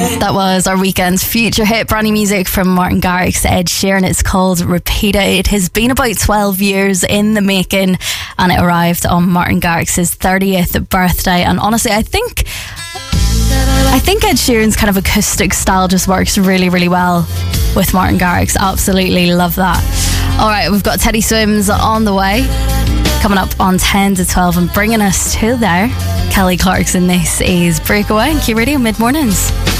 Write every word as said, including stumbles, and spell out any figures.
That was our weekend's future hit, brand new music from Martin Garrix, Ed Sheeran. It's called Repeat It. It has been about twelve years in the making, and it arrived on Martin Garrix's thirtieth birthday. And honestly, I think I think Ed Sheeran's kind of acoustic style just works really, really well with Martin Garrix. Absolutely love that. All right, we've got Teddy Swims on the way, coming up on ten to twelve, and bringing us to there, Kelly Clarkson. This is Breakaway on Q Radio Mid Mornings.